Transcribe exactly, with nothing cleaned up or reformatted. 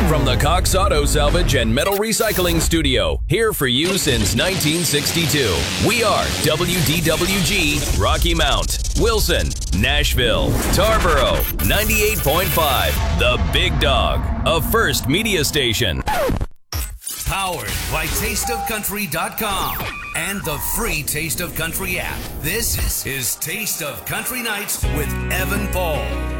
From the Cox Auto Salvage and Metal Recycling Studio, here for you since nineteen sixty-two. We are W D W G, Rocky Mount, Wilson, Nashville, Tarboro, ninety-eight point five, The Big Dog, a First Media Station. Powered by taste of country dot com and the free Taste of Country app. This is Taste of Country Nights with Evan Paul.